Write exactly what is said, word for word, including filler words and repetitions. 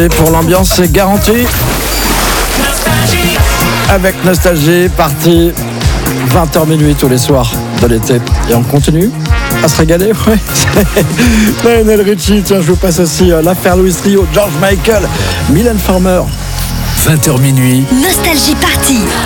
Et pour l'ambiance, c'est garanti. Avec Nostalgie, parti vingt heures minuit tous les soirs de l'été. Et on continue à se régaler. Ouais. Lionel Richie, tiens, je vous passe aussi euh, l'affaire Louis Rio, George Michael, Mylène Farmer. vingt heures minuit. Nostalgie party.